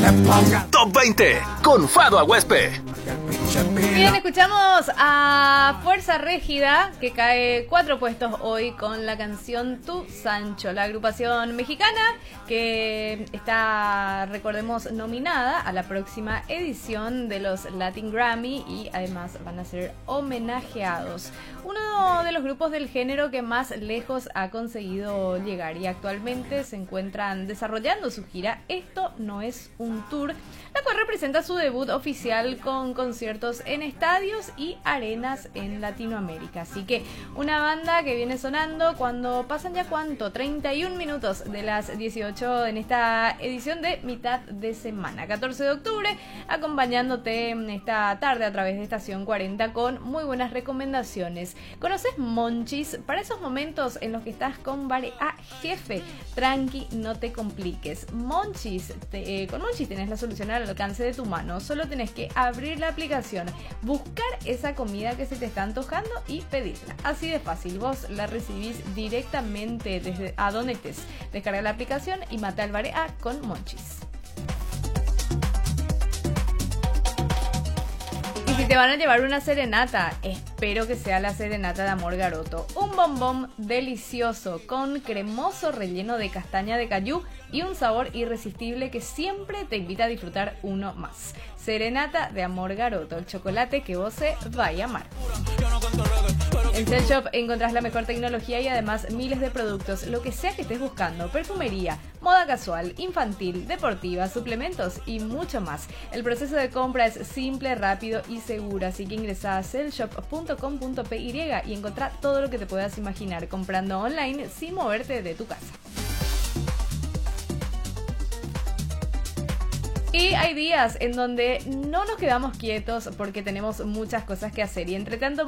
Top 20 con Fado Aguespe. Bien, escuchamos a Fuerza Régida, que cae 4 puestos hoy con la canción Tu Sancho, la agrupación mexicana que está, recordemos, nominada a la próxima edición de los Latin Grammy y además van a ser homenajeados. Uno de los grupos del género que más lejos ha conseguido llegar y actualmente se encuentran desarrollando su gira Esto No Es Un Tour, la cual representa su debut oficial con conciertos en estadios y arenas en Latinoamérica. Así que una banda que viene sonando cuando pasan ya 31 minutos de las 18 en esta edición de mitad de semana, 14 de octubre, acompañándote esta tarde a través de Estación 40 con muy buenas recomendaciones. ¿Conoces Monchis? Para esos momentos en los que estás con Barea Jefe, tranqui, no te compliques. Monchis, con Monchis tenés la solución al alcance de tu mano. Solo tenés que abrir la aplicación, buscar esa comida que se te está antojando y pedirla. Así de fácil, vos la recibís directamente desde a donde estés. Descarga la aplicación y mata al Barea con Monchis. Y si te van a llevar una serenata, espero que sea la serenata de Amor Garoto. Un bombón delicioso con cremoso relleno de castaña de cayú y un sabor irresistible que siempre te invita a disfrutar uno más. Serenata de Amor Garoto, el chocolate que vos se vaya a amar. En Cell Shop encontrás la mejor tecnología y además miles de productos, lo que sea que estés buscando: perfumería, moda casual, infantil, deportiva, suplementos y mucho más. El proceso de compra es simple, rápido y seguro, así que ingresá a cellshop.com.py y encontrá todo lo que te puedas imaginar comprando online sin moverte de tu casa. Y hay días en donde no nos quedamos quietos porque tenemos muchas cosas que hacer y entre tanto